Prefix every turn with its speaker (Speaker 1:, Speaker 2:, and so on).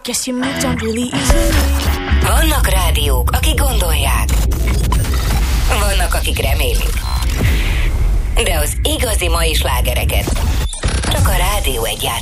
Speaker 1: Guess you moved on really easily.
Speaker 2: Vannak rádiók, akik gondolják. Vannak, akik remélik. De az igazi mai slágereket csak a Rádió 1 játszik.